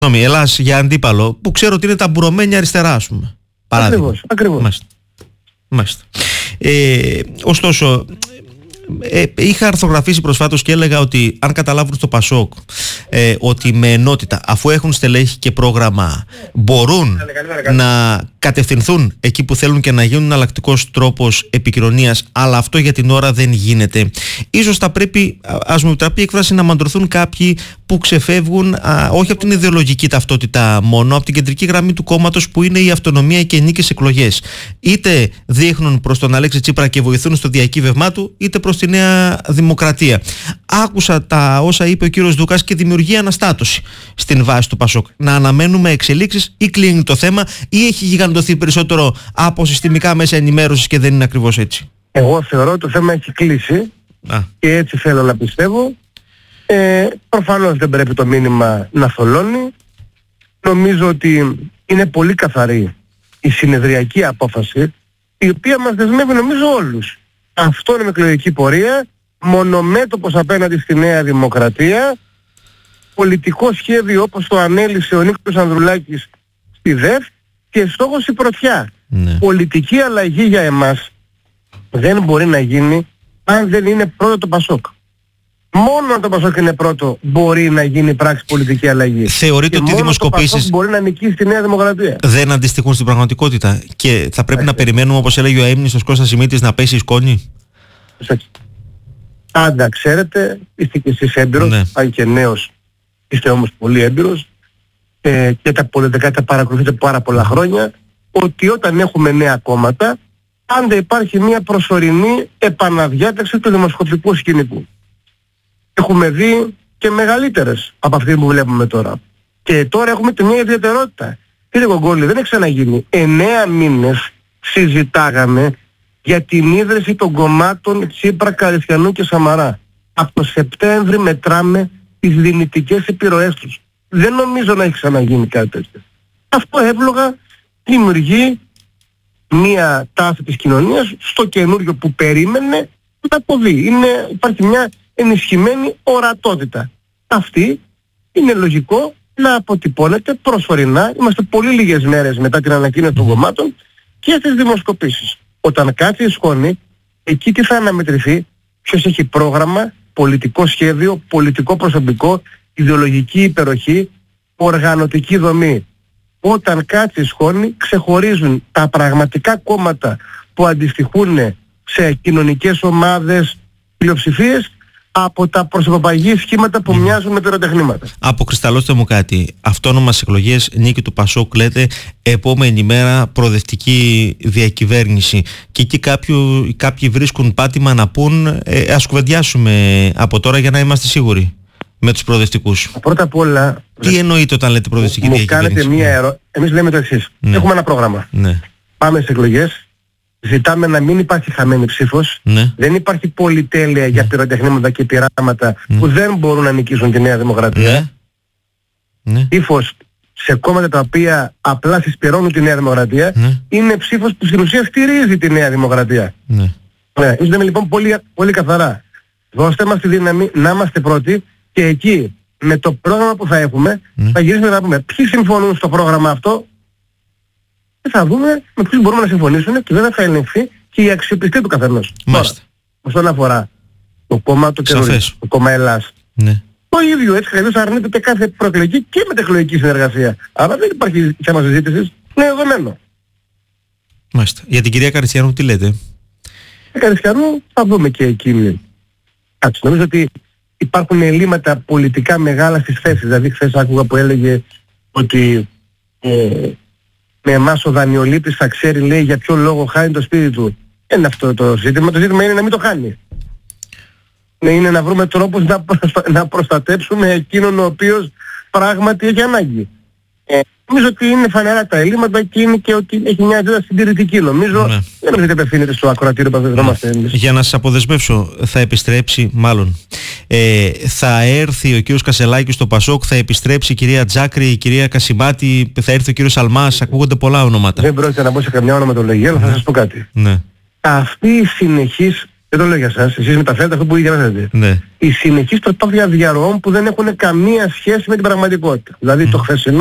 Ελλάς για αντίπαλο, που ξέρω ότι είναι ταμπουρωμένη αριστερά, ας πούμε. Ακριβώς. Μάλιστα. Ωστόσο, είχα αρθρογραφήσει προσφάτως και έλεγα ότι αν καταλάβουν στο Πασόκ ότι με ενότητα, αφού έχουν στελέχη και πρόγραμμα, μπορούν να κατευθυνθούν εκεί που θέλουν και να γίνουν εναλλακτικός τρόπος επικοινωνίας, αλλά αυτό για την ώρα δεν γίνεται. Ίσως θα πρέπει, ας μου επιτραπεί η έκφραση, να μαντρωθούν κάποιοι που ξεφεύγουν όχι από την ιδεολογική ταυτότητα μόνο, από την κεντρική γραμμή του κόμματος που είναι η αυτονομία και οι νίκες εκλογές. Είτε δείχνουν προς τον Αλέξη Τσίπρα και βοηθούν στο διακύβευμά του, είτε προς τη Νέα Δημοκρατία. Άκουσα τα όσα είπε ο κύριος Δούκας και δημιουργεί αναστάτωση στην βάση του Πασόκ. Να αναμένουμε εξελίξεις, ή κλείνει το θέμα, ή έχει γιγαντωθεί περισσότερο από συστημικά μέσα ενημέρωσης και δεν είναι ακριβώς έτσι? Εγώ θεωρώ ότι το θέμα έχει κλείσει και έτσι θέλω να πιστεύω. Προφανώς δεν πρέπει το μήνυμα να θολώνει. Νομίζω ότι είναι πολύ καθαρή η συνεδριακή απόφαση, η οποία μας δεσμεύει νομίζω όλους. Αυτό είναι με εκλογική πορεία, μονομέτωπος απέναντι στη Νέα Δημοκρατία, πολιτικό σχέδιο όπως το ανέλησε ο Νίκος Ανδρουλάκης στη ΔΕΦ και στόχος η πρωτιά. Πολιτική αλλαγή για εμάς δεν μπορεί να γίνει αν δεν είναι πρώτο το Πασόκ. Μόνο αν το Πασόκ είναι πρώτο μπορεί να γίνει πράξη πολιτική αλλαγή. Θεωρείτε ότι οι δημοσκοπήσεις μπορεί να νικήσει τη Νέα Δημοκρατία? Δεν αντιστοιχούν στην πραγματικότητα και θα πρέπει να περιμένουμε, όπως έλεγε ο αείμνηστος Κώστας Σιμίτης, να πέσει η σκόνη? Πάντα ξέρετε, είστε και εσείς έμπειρος, αν και νέος είστε όμως πολύ έμπειρος, και τα πολιτικά τα παρακολουθείτε πάρα πολλά χρόνια, ότι όταν έχουμε νέα κόμματα πάντα υπάρχει μια προσωρινή επαναδιάταξη του δημοσκοπικού σκηνικού. Έχουμε δει και μεγαλύτερες από αυτή που βλέπουμε τώρα. Και τώρα έχουμε τη μια ιδιαιτερότητα. Κύριε Κογκόλη, δεν έχει ξαναγίνει. 9 μήνες συζητάγαμε για την ίδρυση των κομμάτων Τσίπρα, Καριστιανού και Σαμαρά. Από το Σεπτέμβρη μετράμε τις δυνητικές επιρροές τους. Δεν νομίζω να έχει ξαναγίνει κάτι τέτοιο. Αυτό εύλογα δημιουργεί μία τάση της κοινωνίας στο καινούριο που περίμενε να αποβεί. Υπάρχει μια ενισχυμένη ορατότητα. Αυτή είναι λογικό να αποτυπώνεται προσωρινά. Είμαστε πολύ λίγες μέρες μετά την ανακοίνωση των κομμάτων και στις δημοσκοπήσεις. Όταν κάτσει η σκόνη, εκεί τι θα αναμετρηθεί? Ποιος έχει πρόγραμμα, πολιτικό σχέδιο, πολιτικό προσωπικό, ιδεολογική υπεροχή, οργανωτική δομή. Όταν κάτσει η σκόνη, ξεχωρίζουν τα πραγματικά κόμματα που αντιστοιχούν σε κοινωνικές ομάδες, πλειοψηφίες, από τα προσωποπαγή σχήματα που μοιάζουν με πυροτεχνήματα. Αποκρισταλώστε μου κάτι. Αυτόνομας εκλογές, νίκη του Πασόκ λέτε, επόμενη μέρα προοδευτική διακυβέρνηση. Και εκεί κάποιοι βρίσκουν πάτημα να πούν ας κουβεντιάσουμε από τώρα για να είμαστε σίγουροι με τους προοδευτικούς. Πρώτα απ' όλα... Τι εννοείτε όταν λέτε προοδευτική διακυβέρνηση? Κάνετε μία ερώτηση. Εμείς λέμε το εξής. Έχουμε ένα πρόγραμμα. Πάμε στις εκλογές. Ζητάμε να μην υπάρχει χαμένη ψήφος. Δεν υπάρχει πολυτέλεια για πυροτεχνήματα και πειράματα που δεν μπορούν να νικήσουν τη Νέα Δημοκρατία. Ψήφος σε κόμματα τα οποία απλά συσπηρώνουν τη Νέα Δημοκρατία είναι ψήφος που στην ουσία στηρίζει τη Νέα Δημοκρατία. Είστε λοιπόν πολύ καθαρά. Δώστε μας τη δύναμη να είμαστε πρώτοι και εκεί με το πρόγραμμα που θα έχουμε θα γυρίσουμε να πούμε ποιοι συμφωνούν στο πρόγραμμα αυτό και θα δούμε με ποιους μπορούμε να συμφωνήσουμε και βέβαια θα ελεγχθεί και η αξιοπιστία του καθενός. Τώρα, όσον αφορά το κόμμα το καινούριο, το κόμμα Ελλάς, το ίδιο έτσι καλώς αρνείται και κάθε προεκλογική και μετεκλογική συνεργασία. Άρα δεν υπάρχει θέμα συζήτησης, είναι δεδομένο. Μάλιστα. Για την κυρία Καριστιανού τι λέτε? Καριστιανού θα δούμε και εκείνη. Νομίζω ότι υπάρχουν ελλείμματα πολιτικά μεγάλα στις θέσεις. Δηλαδή χθες άκουγα που έλεγε ότι με εμάς ο δανειολήπτης θα ξέρει, λέει, για ποιο λόγο χάνει το σπίτι του. Είναι αυτό το ζήτημα. Το ζήτημα είναι να μην το χάνει. Είναι να βρούμε τρόπους να προστατέψουμε εκείνον ο οποίος πράγματι έχει ανάγκη. Νομίζω ότι είναι φανερά τα ελλείμματα και είναι και ότι έχει μια ατζέντα συντηρητική. Νομίζω δεν νομίζω ότι απευθύνεται στο ακροατήριο που απευθυνόμαστε εμείς. Για να σας αποδεσμεύσω, θα επιστρέψει, μάλλον θα έρθει ο κύριος Κασελάκης στο Πασόκ, θα επιστρέψει η κυρία Τζάκρη, η κυρία Κασιμπάτη, θα έρθει ο κύριος Αλμάς, ακούγονται πολλά ονόματα. Δεν πρόκειται να μπω σε καμιά ονοματολογία, αλλά θα σας πω κάτι. Αυτή η συνεχής δεν το λέω για εσάς, εσείς μεταφέρετε αυτό που διαβάζετε. Ναι. Η συνεχής προσπάθεια διαρροών που δεν έχουν καμία σχέση με την πραγματικότητα. Δηλαδή το χθεσινό